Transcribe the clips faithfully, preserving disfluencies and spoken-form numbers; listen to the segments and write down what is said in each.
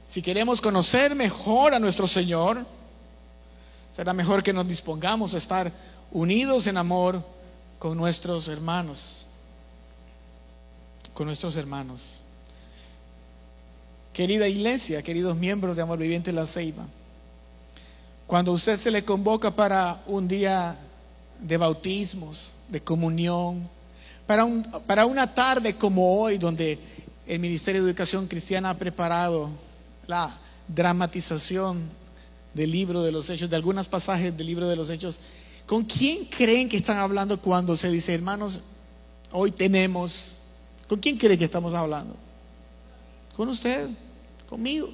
Si queremos conocer mejor a nuestro Señor, será mejor que nos dispongamos a estar unidos en amor con nuestros hermanos. Con nuestros hermanos. Querida iglesia, queridos miembros de Amor Viviente La Ceiba, cuando a usted se le convoca para un día de bautismos, de comunión, para, un, para una tarde como hoy, donde el Ministerio de Educación Cristiana ha preparado la dramatización del libro de los Hechos, de algunos pasajes del libro de los Hechos, ¿con quién creen que están hablando cuando se dice, hermanos, hoy tenemos? ¿Con quién cree que estamos hablando? Con usted, conmigo.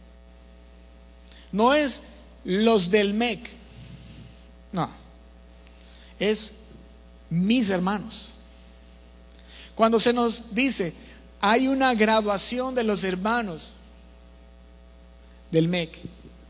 No es los del M E C, no, es mis hermanos. Cuando se nos dice, hay una graduación de los hermanos del M E C,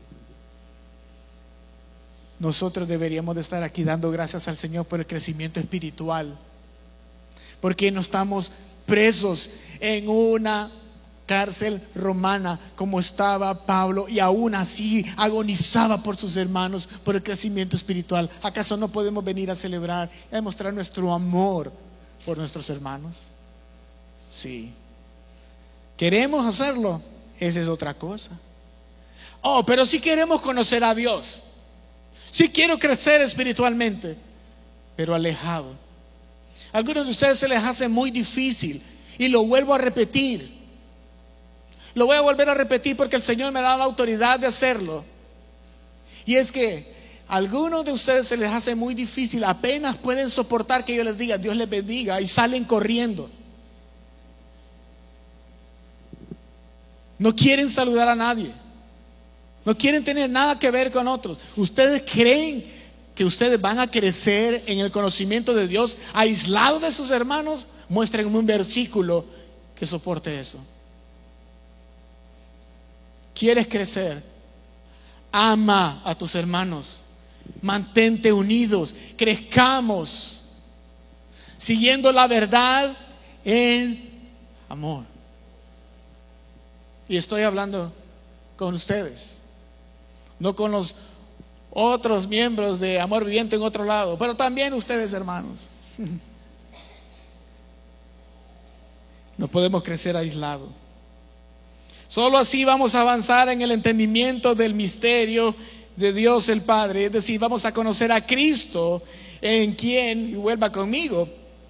nosotros deberíamos de estar aquí dando gracias al Señor por el crecimiento espiritual, porque no estamos presos en una cárcel romana como estaba Pablo, y aún así agonizaba por sus hermanos, por el crecimiento espiritual. ¿Acaso no podemos venir a celebrar y a demostrar nuestro amor por nuestros hermanos? Sí. ¿Queremos hacerlo? Esa es otra cosa. Oh, pero si queremos conocer a Dios, si quiero crecer espiritualmente, pero alejado. A algunos de ustedes se les hace muy difícil, y lo vuelvo a repetir. Lo voy a volver a repetir porque el Señor me da la autoridad de hacerlo. Y es que a algunos de ustedes se les hace muy difícil, apenas pueden soportar que yo les diga Dios les bendiga, y salen corriendo. No quieren saludar a nadie, no quieren tener nada que ver con otros. ¿Ustedes creen que ustedes van a crecer en el conocimiento de Dios aislados de sus hermanos? Muéstrenme un versículo que soporte eso. ¿Quieres crecer? Ama a tus hermanos, mantente unidos, crezcamos siguiendo la verdad en amor. Y estoy hablando con ustedes, no con los otros miembros de Amor Viviente en otro lado, pero también ustedes, hermanos. No podemos crecer aislados. Solo así vamos a avanzar en el entendimiento del misterio de Dios el Padre. Es decir, vamos a conocer a Cristo, en quien, y vuelva conmigo,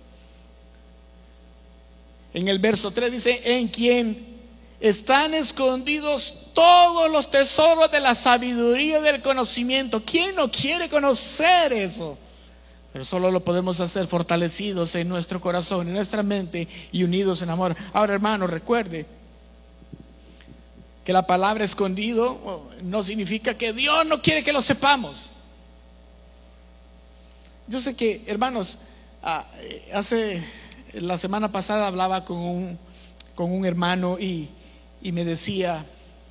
en el verso tres dice, en quien están escondidos todos los tesoros de la sabiduría y del conocimiento. ¿Quién no quiere conocer eso? Pero solo lo podemos hacer fortalecidos en nuestro corazón, en nuestra mente, y unidos en amor. Ahora, hermano, recuerde que la palabra escondido no significa que Dios no quiere que lo sepamos. Yo sé que, hermanos, hace la semana pasada hablaba con un, con un hermano y, y me decía,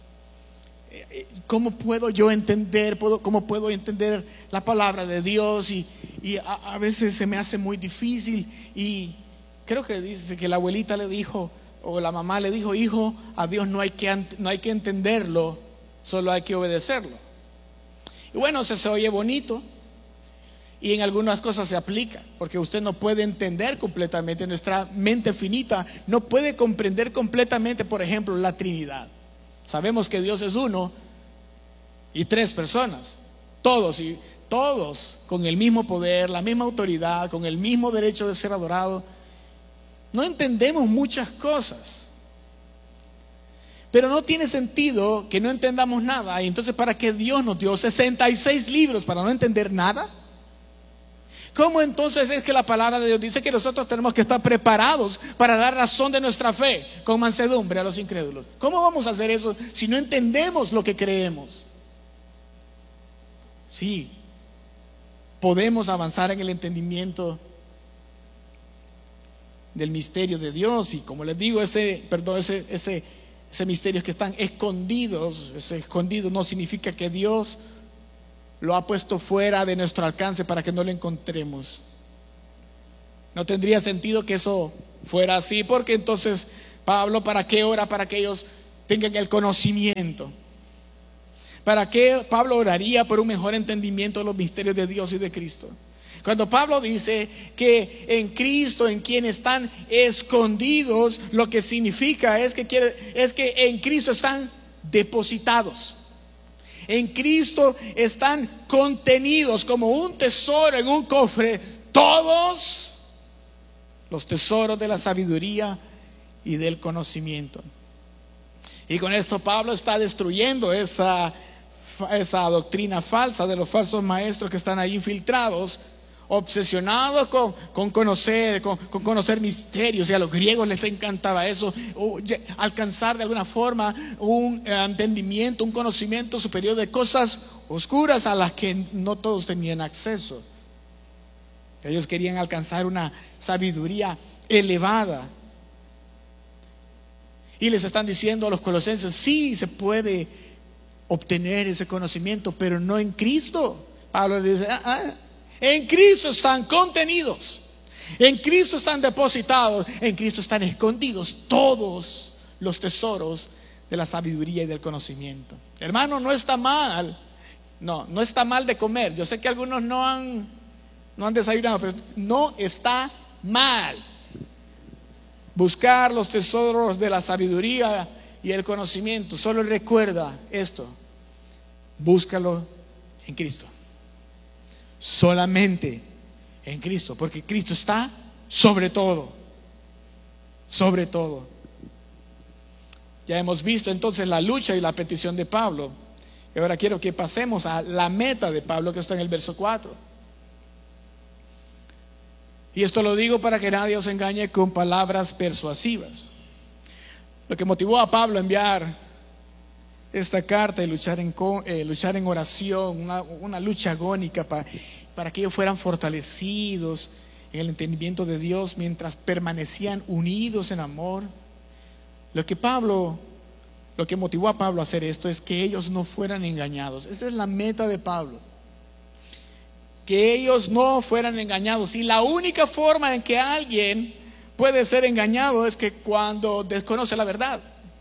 ¿cómo puedo yo entender, puedo, cómo puedo entender la palabra de Dios? Y, y a, a veces se me hace muy difícil. Y creo que dice que la abuelita le dijo, o la mamá le dijo, hijo, a Dios no hay que, no hay que entenderlo, solo hay que obedecerlo. Y bueno, se, se oye bonito, y en algunas cosas se aplica, porque usted no puede entender completamente, nuestra mente finita no puede comprender completamente, por ejemplo, la Trinidad. Sabemos que Dios es uno y tres personas, todos y todos con el mismo poder, la misma autoridad, con el mismo derecho de ser adorado. No entendemos muchas cosas, pero no tiene sentido que no entendamos nada. Y entonces, ¿para qué Dios nos dio sesenta y seis libros para no entender nada? ¿Cómo entonces es que la palabra de Dios dice que nosotros tenemos que estar preparados para dar razón de nuestra fe con mansedumbre a los incrédulos? ¿Cómo vamos a hacer eso si no entendemos lo que creemos? Sí, podemos avanzar en el entendimiento del misterio de Dios, y como les digo, ese, perdón, ese, ese, ese misterios que están escondidos, ese escondido no significa que Dios lo ha puesto fuera de nuestro alcance para que no lo encontremos. No tendría sentido que eso fuera así, porque entonces Pablo, ¿para qué ora para aquellos tengan el conocimiento. ¿Para qué Pablo oraría por un mejor entendimiento de los misterios de Dios y de Cristo? Cuando Pablo dice que en Cristo, en quien están escondidos, lo que significa es que, quiere, es que en Cristo están depositados. En Cristo están contenidos como un tesoro en un cofre, todos los tesoros de la sabiduría y del conocimiento. Y con esto Pablo está destruyendo esa, esa doctrina falsa de los falsos maestros que están ahí infiltrados, obsesionados con, con conocer, con, con conocer misterios. Y a los griegos les encantaba eso, o, alcanzar de alguna forma un eh, entendimiento, un conocimiento superior de cosas oscuras a las que no todos tenían acceso. Ellos querían alcanzar una sabiduría elevada. Y les están diciendo a los colosenses: sí, se puede obtener ese conocimiento, pero no en Cristo. Pablo dice: ah, ah, en Cristo están contenidos, en Cristo están depositados, en Cristo están escondidos todos los tesoros de la sabiduría y del conocimiento. Hermano, no está mal, no, no está mal de comer. Yo sé que algunos no han, no han desayunado, pero no está mal buscar los tesoros de la sabiduría y el conocimiento. Solo recuerda esto: búscalo en Cristo, solamente en Cristo, porque Cristo está sobre todo, sobre todo. Ya hemos visto entonces la lucha y la petición de Pablo, y ahora quiero que pasemos a la meta de Pablo, que está en el verso cuatro. Y esto lo digo para que nadie os engañe con palabras persuasivas. Lo que motivó a Pablo a enviar esta carta y luchar en, eh, luchar en oración, una, una lucha agónica para, para que ellos fueran fortalecidos en el entendimiento de Dios mientras permanecían unidos en amor. Lo que Pablo, lo que motivó a Pablo a hacer esto es que ellos no fueran engañados. Esa es la meta de Pablo, que ellos no fueran engañados. Y la única forma en que alguien puede ser engañado es que cuando desconoce la verdad.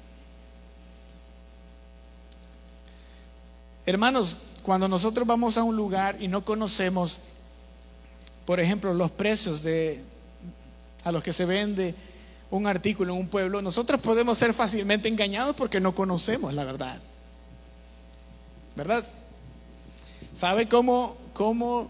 Hermanos, cuando nosotros vamos a un lugar y no conocemos, por ejemplo, los precios de a los que se vende un artículo en un pueblo, nosotros podemos ser fácilmente engañados porque no conocemos la verdad, ¿verdad? ¿Sabe cómo, cómo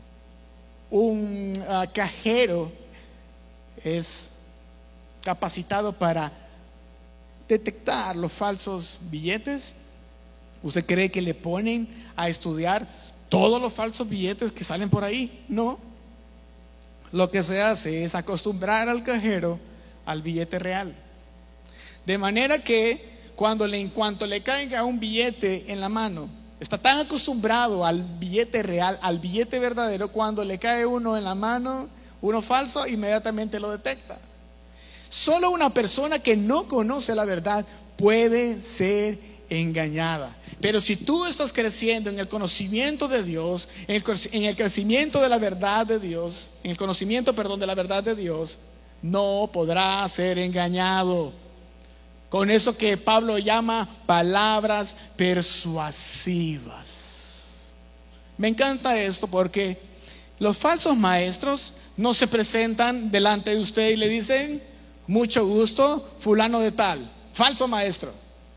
un uh, cajero es capacitado para detectar los falsos billetes? ¿Usted cree que le ponen a estudiar todos los falsos billetes que salen por ahí? No. Lo que se hace es acostumbrar al cajero al billete real, de manera que cuando le, en cuanto le caiga un billete en la mano, está tan acostumbrado al billete real, al billete verdadero, cuando le cae uno en la mano, uno falso, inmediatamente lo detecta. Solo una persona que no conoce la verdad puede ser engañada. Pero si tú estás creciendo en el conocimiento de Dios, en el, en el crecimiento de la verdad de Dios, en el conocimiento, perdón, de la verdad de Dios, no podrás ser engañado con eso que Pablo llama palabras persuasivas. Me encanta esto porque los falsos maestros no se presentan delante de usted y le dicen: mucho gusto, fulano de tal, falso maestro.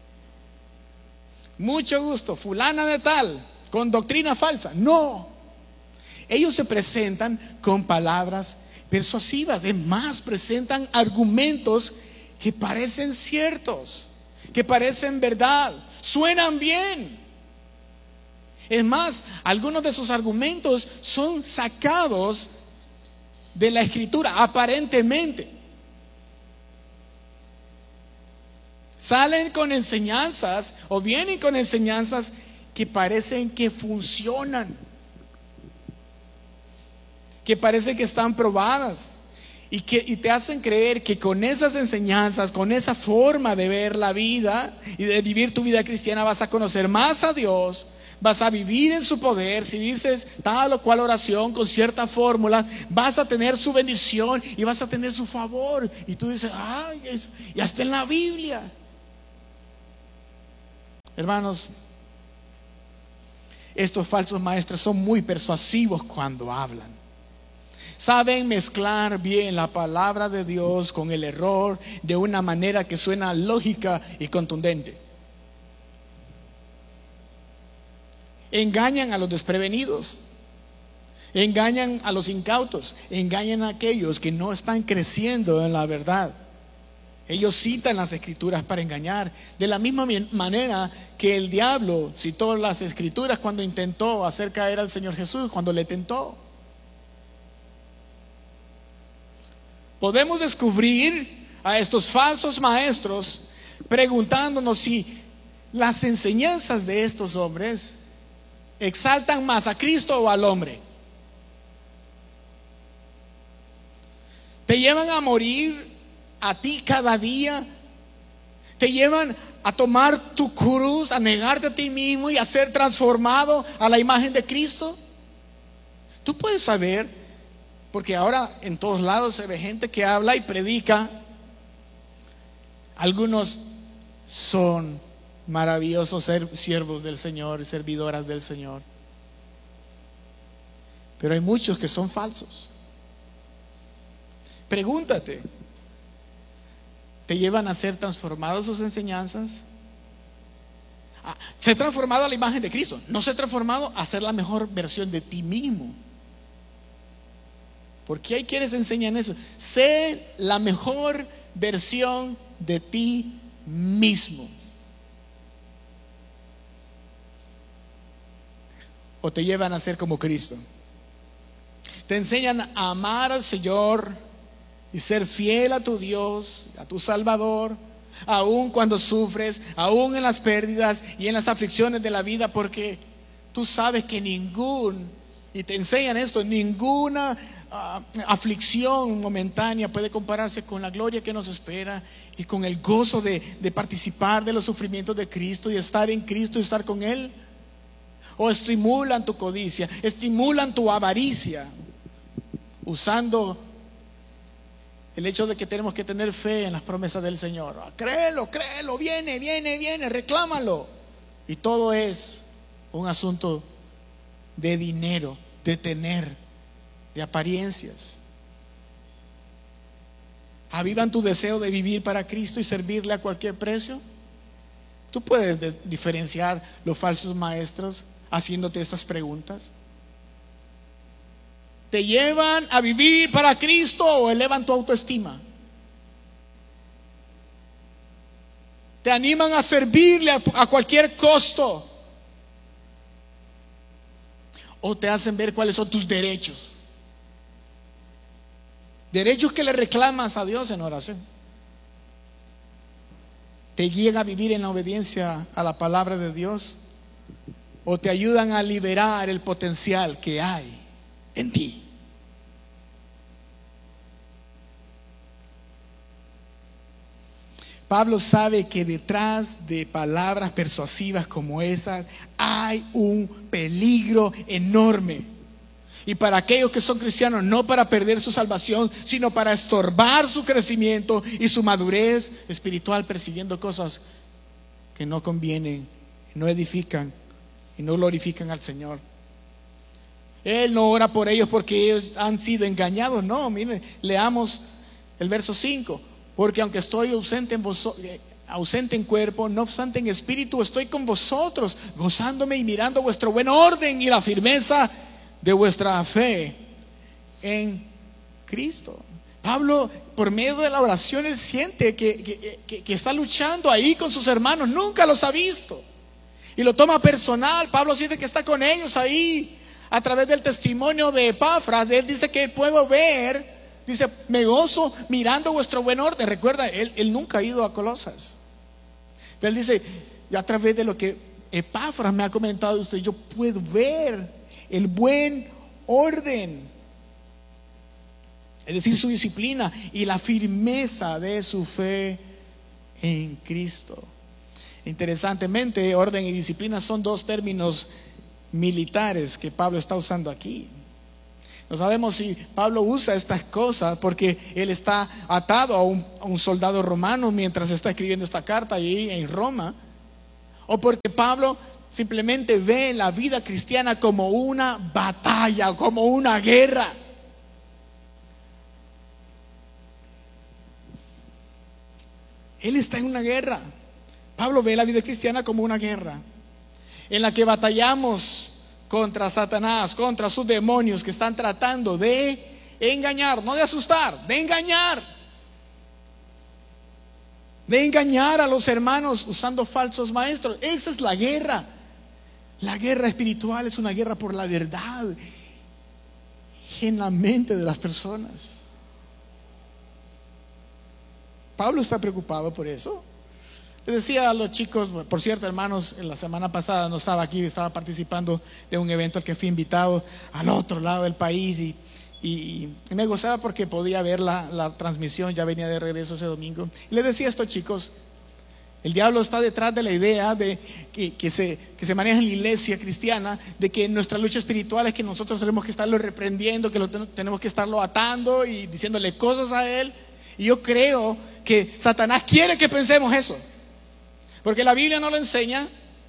Mucho gusto, fulana de tal, con doctrina falsa. No, ellos se presentan con palabras persuasivas. Es más, presentan argumentos que parecen ciertos, que parecen verdad, suenan bien. Es más, algunos de sus argumentos son sacados de la Escritura, aparentemente. Salen con enseñanzas o vienen con enseñanzas que parecen que funcionan, que parecen que están probadas y que y te hacen creer que con esas enseñanzas, con esa forma de ver la vida y de vivir tu vida cristiana, vas a conocer más a Dios, vas a vivir en su poder. Si dices tal o cual oración con cierta fórmula, vas a tener su bendición y vas a tener su favor. Y tú dices: ay, es, y hasta en la Biblia. Hermanos, estos falsos maestros son muy persuasivos cuando hablan. Saben mezclar bien la palabra de Dios con el error de una manera que suena lógica y contundente. Engañan a los desprevenidos, engañan a los incautos, engañan a aquellos que no están creciendo en la verdad. Ellos citan las escrituras para engañar, de la misma manera que el diablo citó las escrituras cuando intentó hacer caer al Señor Jesús, cuando le tentó. Podemos descubrir a estos falsos maestros preguntándonos si las enseñanzas de estos hombres exaltan más a Cristo o al hombre. Te llevan a morir a ti cada día. Te llevan a tomar tu cruz, a negarte a ti mismo y a ser transformado a la imagen de Cristo. Tú puedes saber, porque ahora en todos lados se ve gente que habla y predica. Algunos son maravillosos ser siervos del Señor, servidoras del Señor, pero hay muchos que son falsos. Pregúntate, ¿te llevan a ser transformados sus enseñanzas? Ah, ser transformado a la imagen de Cristo, no ser transformado a ser la mejor versión de ti mismo. ¿Por qué hay quienes enseñan eso? Sé la mejor versión de ti mismo. ¿O te llevan a ser como Cristo? Te enseñan a amar al Señor y ser fiel a tu Dios, a tu Salvador, aun cuando sufres, aun en las pérdidas y en las aflicciones de la vida, porque tú sabes que ningún, y te enseñan esto, ninguna uh, aflicción momentánea puede compararse con la gloria que nos espera y con el gozo de, de participar de los sufrimientos de Cristo y estar en Cristo y estar con Él. O estimulan tu codicia, estimulan tu avaricia, usando el hecho de que tenemos que tener fe en las promesas del Señor. Créelo, créelo, viene, viene, viene, reclámalo. Y todo es un asunto de dinero, de tener, de apariencias. ¿Avivan tu deseo de vivir para Cristo y servirle a cualquier precio? Tú puedes de- diferenciar los falsos maestros haciéndote estas preguntas. ¿Te llevan a vivir para Cristo o elevan tu autoestima? ¿Te animan a servirle a, a cualquier costo? ¿O te hacen ver cuáles son tus derechos? Derechos que le reclamas a Dios en oración. ¿Te guían a vivir en la obediencia a la palabra de Dios? ¿O te ayudan a liberar el potencial que hay en ti? Pablo sabe que detrás de palabras persuasivas como esas hay un peligro enorme. Y para aquellos que son cristianos, no para perder su salvación, sino para estorbar su crecimiento y su madurez espiritual, persiguiendo cosas que no convienen, no edifican y no glorifican al Señor. Él no ora por ellos porque ellos han sido engañados. No, miren, leamos el verso cinco. Porque aunque estoy ausente en, vos, ausente en cuerpo, no obstante en espíritu estoy con vosotros, gozándome y mirando vuestro buen orden y la firmeza de vuestra fe en Cristo. Pablo, por medio de la oración, él siente que, que, que, que está luchando ahí con sus hermanos. Nunca los ha visto y lo toma personal. Pablo siente que está con ellos ahí a través del testimonio de Epafras. Él dice que puedo ver, dice, me gozo mirando vuestro buen orden. Recuerda, él, él nunca ha ido a Colosas, pero él dice, y a través de lo que Epafras me ha comentado de usted, yo puedo ver el buen orden, es decir, su disciplina y la firmeza de su fe en Cristo. Interesantemente, orden y disciplina son dos términos militares que Pablo está usando aquí. No sabemos si Pablo usa estas cosas porque él está atado a un, a un soldado romano mientras está escribiendo esta carta ahí en Roma, o porque Pablo simplemente ve la vida cristiana como una batalla, como una guerra. Él está en una guerra. Pablo ve la vida cristiana como una guerra en la que batallamos contra Satanás, contra sus demonios que están tratando de engañar, no de asustar, de engañar. De engañar a los hermanos usando falsos maestros. Esa es la guerra. La guerra espiritual es una guerra por la verdad en la mente de las personas. Pablo está preocupado por eso. Les decía a los chicos, por cierto, hermanos, en la semana pasada no estaba aquí, estaba participando de un evento al que fui invitado al otro lado del país y, y, y me gozaba porque podía ver la, la transmisión. Ya venía de regreso ese domingo. Y les decía a estos chicos, el diablo está detrás de la idea de que, que, se, que se maneja en la iglesia cristiana, de que nuestra lucha espiritual es que nosotros tenemos que estarlo reprendiendo, que lo, tenemos que estarlo atando y diciéndole cosas a él. Y yo creo que Satanás quiere que pensemos eso, porque la Biblia no lo enseña.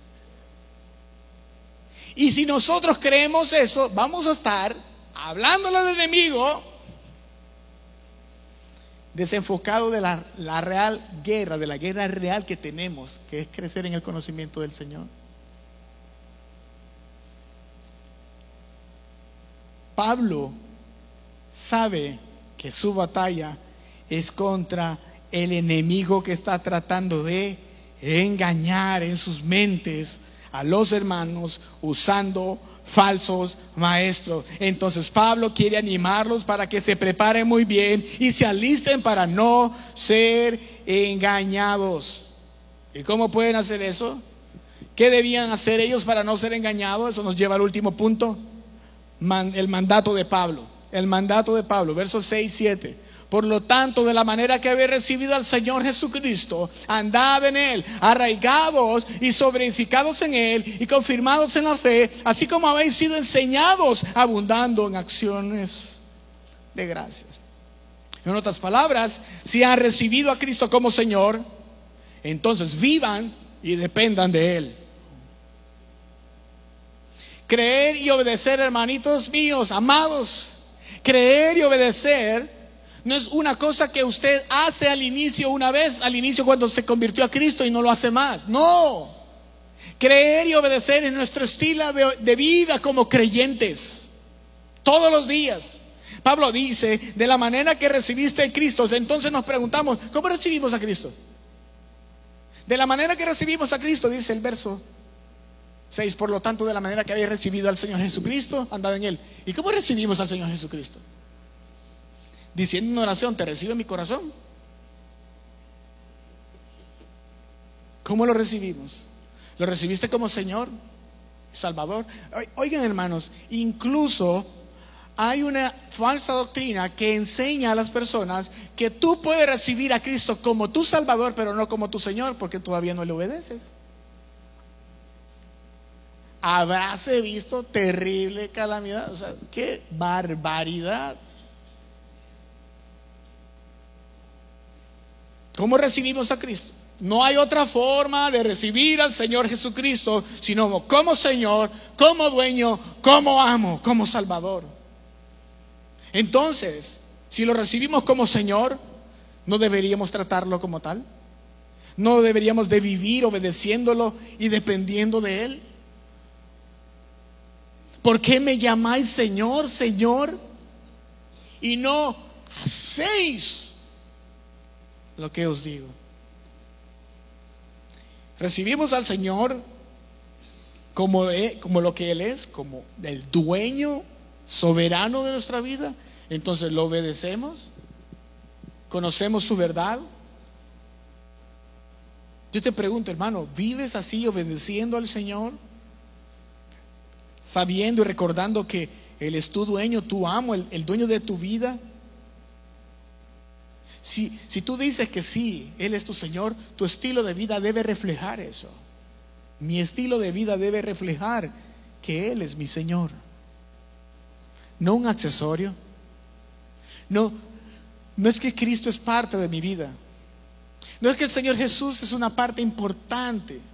Y si nosotros creemos eso, vamos a estar hablándole al enemigo desenfocado de la, la real guerra, de la guerra real que tenemos, que es crecer en el conocimiento del Señor. Pablo sabe que su batalla es contra el enemigo que está tratando de engañar en sus mentes a los hermanos usando falsos maestros. Entonces Pablo quiere animarlos para que se preparen muy bien y se alisten para no ser engañados. ¿Y cómo pueden hacer eso? ¿Qué debían hacer ellos para no ser engañados? Eso nos lleva al último punto, el mandato de Pablo. El mandato de Pablo, versos seis y siete. Por lo tanto, de la manera que habéis recibido al Señor Jesucristo, andad en Él, arraigados y sobreedificados en Él y confirmados en la fe, así como habéis sido enseñados, abundando en acciones de gracias. En otras palabras, si han recibido a Cristo como Señor, entonces vivan y dependan de Él. Creer y obedecer, hermanitos míos, amados, creer y obedecer no es una cosa que usted hace al inicio, una vez, al inicio cuando se convirtió a Cristo y no lo hace más. No. Creer y obedecer es nuestro estilo de, de vida como creyentes. Todos los días. Pablo dice, de la manera que recibiste a Cristo. Entonces nos preguntamos, ¿cómo recibimos a Cristo? De la manera que recibimos a Cristo, dice el verso seis. Por lo tanto, de la manera que habéis recibido al Señor Jesucristo, andad en Él. ¿Y cómo recibimos al Señor Jesucristo? Diciendo una oración, te recibe mi corazón. ¿Cómo lo recibimos? ¿Lo recibiste como Señor, Salvador? Oigan, hermanos, incluso hay una falsa doctrina que enseña a las personas que tú puedes recibir a Cristo como tu Salvador, pero no como tu Señor, porque todavía no le obedeces. Habráse visto terrible calamidad. O sea, qué barbaridad. ¿Cómo recibimos a Cristo? No hay otra forma de recibir al Señor Jesucristo sino como Señor, como dueño, como amo, como Salvador. Entonces, si lo recibimos como Señor, ¿no deberíamos tratarlo como tal? ¿No deberíamos de vivir obedeciéndolo y dependiendo de Él? ¿Por qué me llamáis Señor, Señor, y no hacéis lo que os digo? Recibimos al Señor como, como lo que Él es, como el dueño soberano de nuestra vida. Entonces lo obedecemos, conocemos su verdad. Yo te pregunto, hermano, ¿vives así obedeciendo al Señor? Sabiendo y recordando que Él es tu dueño, tu amo, el, el dueño de tu vida. Si, si tú dices que sí, Él es tu Señor, tu estilo de vida debe reflejar eso. Mi estilo de vida debe reflejar que Él es mi Señor, no un accesorio. No, no es que Cristo es parte de mi vida. No es que el Señor Jesús es una parte importante.